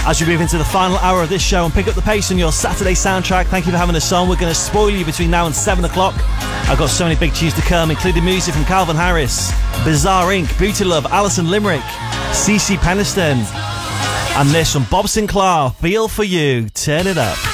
As we move into the final hour of this show and pick up the pace on your Saturday soundtrack, thank you for having us on. We're going to spoil you between now and 7 o'clock. I've got so many big tunes to come, including music from Calvin Harris, Bizarre Inc., Booty Love, Alison Limerick, CeCe Peniston, and this from Bob Sinclair, Feel For You. Turn it up.